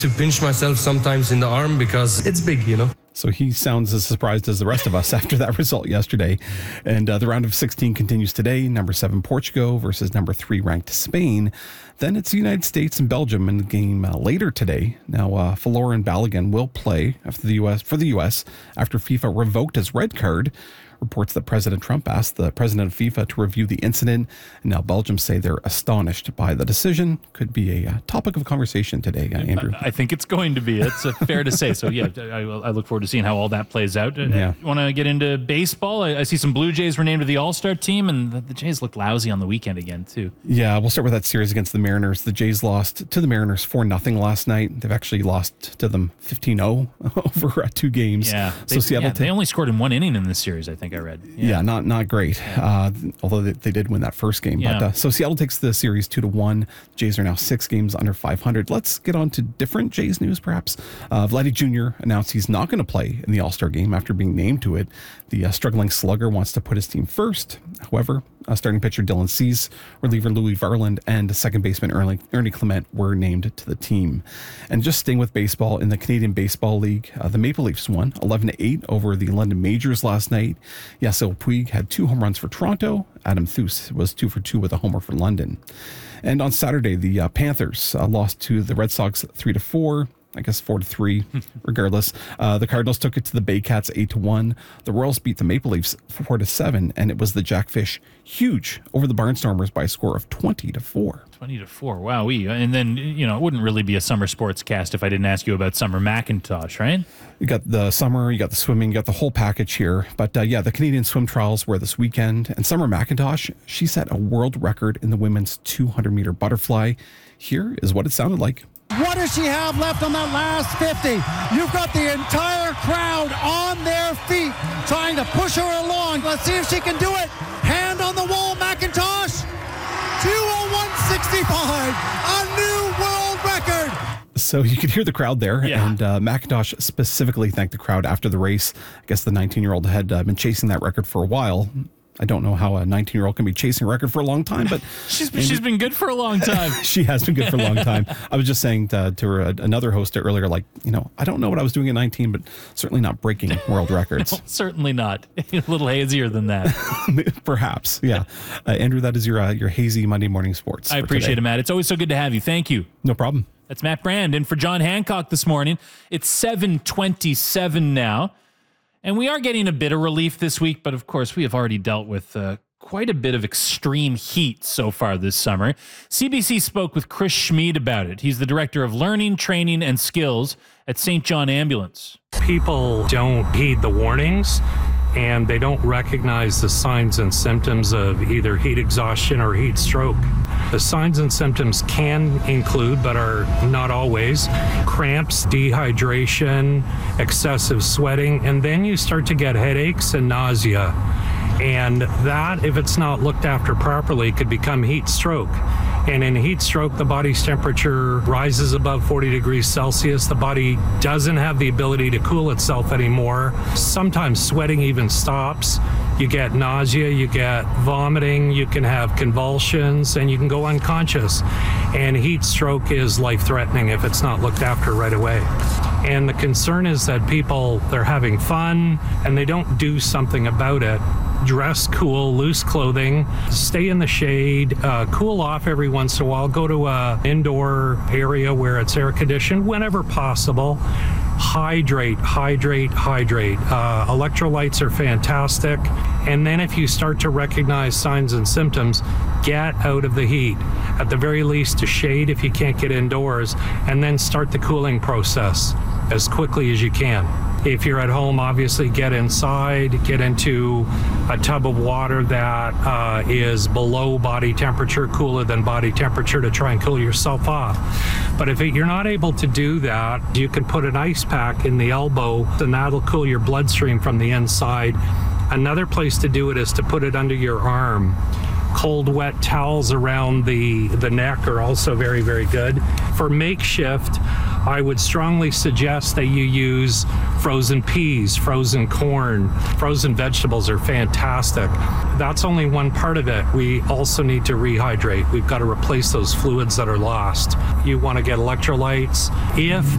To pinch myself sometimes in the arm because it's big, you know. So he sounds as surprised as the rest of us after that result yesterday. And the round of 16 continues today. Number 7 Portugal versus number 3 ranked Spain. Then it's the United States and Belgium in the game later today. Now, Folarin Balogun will play for the U.S. after FIFA revoked his red card. Reports that President Trump asked the president of FIFA to review the incident. And now Belgium say they're astonished by the decision. Could be a topic of conversation today, Andrew. I think it's going to be. It's fair to say. So, yeah, I look forward to seeing how all that plays out. Yeah. Want to get into baseball? I see some Blue Jays were named to the All-Star team, and the Jays looked lousy on the weekend again, too. Yeah, we'll start with that series against the Mariners. The Jays lost to the Mariners 4-0 last night. They've actually lost to them 15-0 over 2 games. Yeah, they only scored in 1 inning in this series, I think I read. Yeah, not great. Although they did win that first game. Yeah. But so Seattle takes the series 2-1. Jays are now 6 games under 500. Let's get on to different Jays news, perhaps. Vladdy Jr. announced he's not going to play in the All-Star game after being named to it. The struggling slugger wants to put his team first. However, starting pitcher Dylan Cease, reliever Louis Varland, and second baseman Ernie Clement were named to the team. And just staying with baseball, in the Canadian Baseball League, the Maple Leafs won 11-8 over the London Majors last night. Yasiel Puig had 2 home runs for Toronto. Adam Thues was 2 for 2 with a homer for London. And on Saturday, the Panthers lost to the Red Sox 3-4. I guess 4-3, regardless. The Cardinals took it to the Baycats 8-1. The Royals beat the Maple Leafs 4-7, and it was the Jackfish huge over the Barnstormers by a score of 20-4. 20-4, wow. And then, it wouldn't really be a summer sports cast if I didn't ask you about Summer McIntosh, right? You got the summer, you got the swimming, you got the whole package here. But the Canadian swim trials were this weekend, and Summer McIntosh, she set a world record in the women's 200-meter butterfly. Here is what it sounded like. What does she have left on that last 50? You've got the entire crowd on their feet trying to push her along. Let's see if she can do it. Hand on the wall, McIntosh. 2:01.65, a new world record. So you could hear the crowd there, yeah. And McIntosh specifically thanked the crowd after the race. I guess the 19-year-old had been chasing that record for a while. I don't know how a 19-year-old can be chasing a record for a long time, but she's been good for a long time. She has been good for a long time. I was just saying to her, another host earlier, I don't know what I was doing at 19, but certainly not breaking world records. No, certainly not. A little hazier than that. Perhaps, yeah. Andrew, that is your hazy Monday morning sports. I appreciate it, Matt. It's always so good to have you. Thank you. No problem. That's Matt Brand in for John Hancock this morning. It's 7:27 now. And we are getting a bit of relief this week, but of course we have already dealt with quite a bit of extreme heat so far this summer. CBC spoke with Chris Schmid about it. He's the director of learning, training, and skills at St. John Ambulance. People don't heed the warnings, and they don't recognize the signs and symptoms of either heat exhaustion or heat stroke. The signs and symptoms can include, but are not always, cramps, dehydration, excessive sweating, and then you start to get headaches and nausea. And that, if it's not looked after properly, could become heat stroke. And in heat stroke, the body's temperature rises above 40 degrees Celsius. The body doesn't have the ability to cool itself anymore. Sometimes sweating even stops. You get nausea, you get vomiting, you can have convulsions, and you can go unconscious. And heat stroke is life-threatening if it's not looked after right away. And the concern is that they're having fun, and they don't do something about it. Dress cool, loose clothing, stay in the shade, cool off every once in a while, go to an indoor area where it's air conditioned whenever possible. Hydrate. Electrolytes are fantastic. And then if you start to recognize signs and symptoms, get out of the heat. At the very least, to shade if you can't get indoors, and then start the cooling process as quickly as you can. If you're at home, obviously get inside, get into a tub of water that is below body temperature, cooler than body temperature, to try and cool yourself off. But if you're not able to do that, you can put an ice pack in the elbow, and that'll cool your bloodstream from the inside. Another place to do it is to put it under your arm. Cold, wet towels around the neck are also very, very good. For makeshift, I would strongly suggest that you use frozen peas, frozen corn. Frozen vegetables are fantastic. That's only one part of it. We also need to rehydrate. We've got to replace those fluids that are lost. You want to get electrolytes. If